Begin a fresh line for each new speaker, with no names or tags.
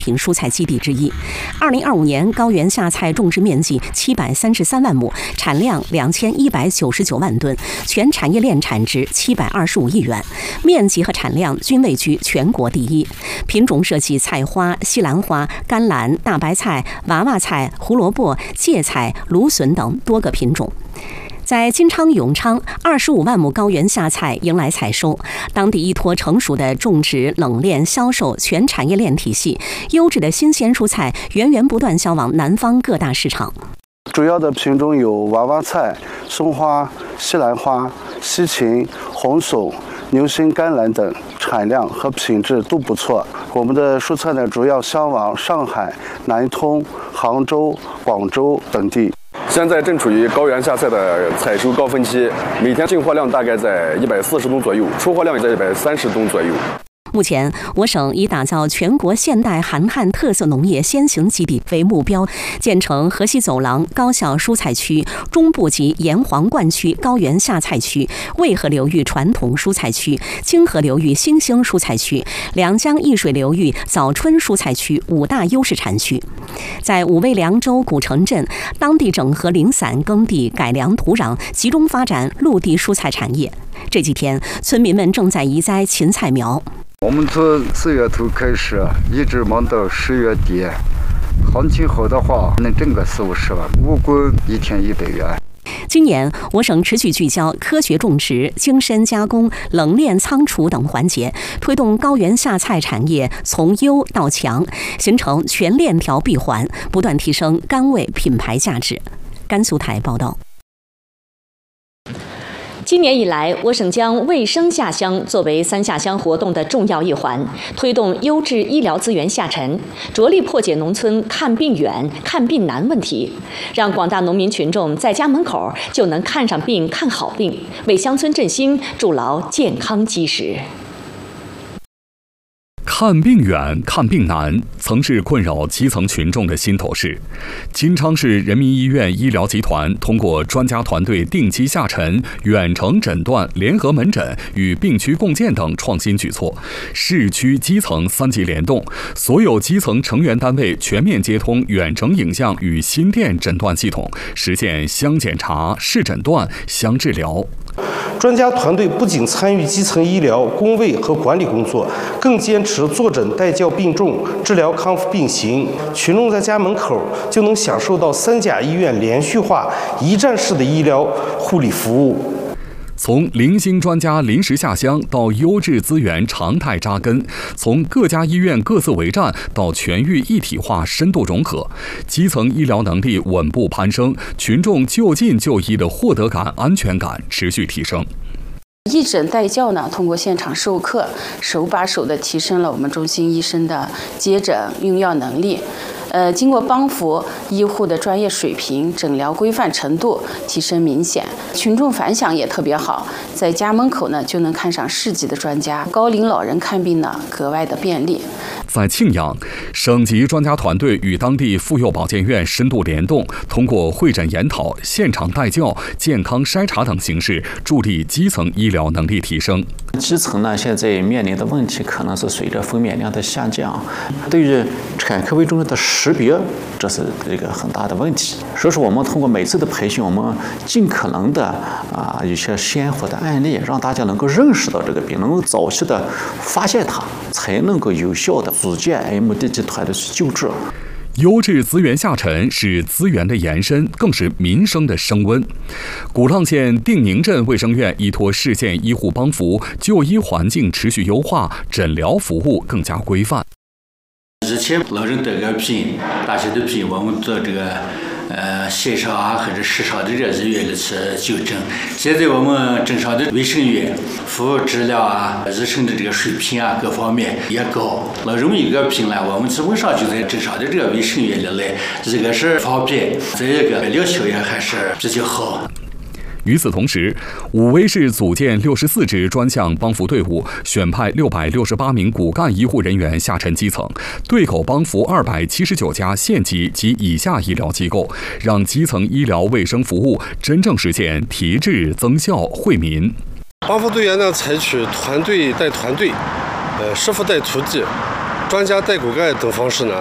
品蔬菜基地之一。2025年高原夏菜种植面积733万亩，产量2199万吨，全产业链产值725亿元，面积和产量均位居全国第一。品种涉及菜花、西兰花、甘蓝、大白菜、娃娃菜、胡萝卜、芥菜、芦笋等多个品种。在金昌永昌，25万亩高原夏菜迎来采收，当地一坨成熟的种植、冷链、销售全产业链体系，优质的新鲜蔬菜源源不断销往南方各大市场。
主要的品种有娃娃菜、松花、西兰花、西芹、红笋、牛心甘蓝等，产量和品质都不错。我们的蔬菜呢，主要销往上海、南通、杭州、广州等地。
现在正处于高原夏菜的采收高峰期，每天进货量大概在140吨左右，出货量也在130吨左右。
目前，我省以打造全国现代韩汉特色农业先行基地为目标，建成河西走廊高效蔬菜区、中部及沿黄灌区高原夏菜区、渭河流域传统蔬菜区、清河流域新兴蔬菜区、两江一水流域早春蔬菜区5大优势产区。在武威凉州古城镇，当地整合零散耕地，改良土壤，集中发展陆地蔬菜产业。这几天，村民们正在移栽芹菜苗。
我们从4月头开始，一直忙到10月底，行情好的话能挣个40-50万，务工1天100元。
今年，我省持续聚焦科学种植、精深加工、冷链仓储等环节，推动高原夏菜产业从优到强，形成全链条闭环，不断提升甘味品牌价值。甘肃台报道。
今年以来，我省将卫生下乡作为3下乡活动的重要一环，推动优质医疗资源下沉，着力破解农村看病远、看病难问题，让广大农民群众在家门口就能看上病、看好病，为乡村振兴筑牢健康基石。
看病远，看病难，曾是困扰基层群众的心头事。金昌市人民医院医疗集团通过专家团队定期下沉、远程诊断、联合门诊与病区共建等创新举措，市区基层3级联动，所有基层成员单位全面接通远程影像与心电诊断系统，实现乡检查、市诊断、乡治疗。
专家团队不仅参与基层医疗、工卫和管理工作，更坚持坐诊带教并重，治疗康复并行。群众在家门口就能享受到3甲医院连续化、一站式的医疗护理服务。
从零星专家临时下乡到优质资源常态扎根，从各家医院各色为战到全域一体化深度融合，基层医疗能力稳步攀升，群众就近就医的获得感、安全感持续提升。
一诊带教呢，通过现场授课，手把手地提升了我们中心医生的接诊用药能力。经过帮扶，医护的专业水平、诊疗规范程度提升明显，群众反响也特别好，在家门口呢就能看上市级的专家，高龄老人看病呢格外的便利。
在庆阳，省级专家团队与当地妇幼保健院深度联动，通过会诊研讨、现场带教、健康筛查等形式，助力基层医疗能力提升。
基层呢，现在面临的问题可能是随着分娩量的下降，对于产科危重症的识别，这是一个很大的问题。所以说，我们通过每次的培训，我们尽可能的有些鲜活的案例，让大家能够认识到这个病，能够早期的发现它，才能够有效的组建 MDT 团队去救治。
优质资源下沉是资源的延伸，更是民生的升温。古浪县定宁镇卫生院依托市县医护帮扶，就医环境持续优化，诊疗服务更加规范。
之前老人得个病，大小的病，我们做这个县上啊或者市上的这个医院里去就诊。现在我们镇上的卫生院服务质量啊、医生的这个水平啊各方面也高。老人们有个病了，我们基本上就在镇上的这个卫生院里来，一个是方便，再一个疗效也还是比较好。
与此同时，武威市组建64支专项帮扶队伍，选派668名骨干医护人员下沉基层，对口帮扶279家县级及以下医疗机构，让基层医疗卫生服务真正实现提质增效惠民。
帮扶队员呢，采取团队带团队，师傅带徒弟， 专家带骨钙等方式呢，